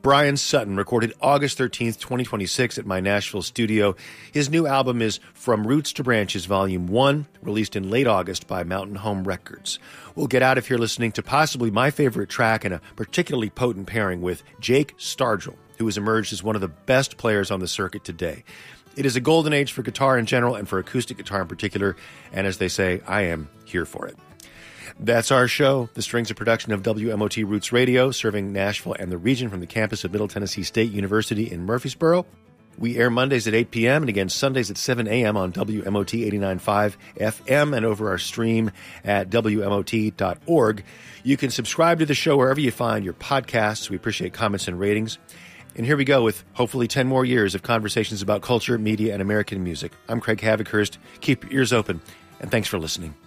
Brian Sutton recorded August 13th, 2026 at my Nashville studio. His new album is From Roots to Branches, Volume 1, released in late August by Mountain Home Records. We'll get out of here listening to possibly my favorite track and a particularly potent pairing with Jake Stargell, who has emerged as one of the best players on the circuit today. It is a golden age for guitar in general and for acoustic guitar in particular, and as they say, I am here for it. That's our show. The Strings, a production of WMOT Roots Radio, serving Nashville and the region from the campus of Middle Tennessee State University in Murfreesboro. We air Mondays at 8 p.m. and again Sundays at 7 a.m. on WMOT 89.5 FM and over our stream at WMOT.org. You can subscribe to the show wherever you find your podcasts. We appreciate comments and ratings. And here we go with hopefully 10 more years of conversations about culture, media, and American music. I'm Craig Havikhurst. Keep your ears open, and thanks for listening.